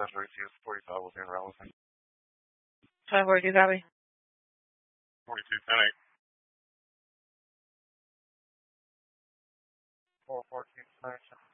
Central ATS 45 will be in Rallison. 542 copy. 4210 8. 414 connection.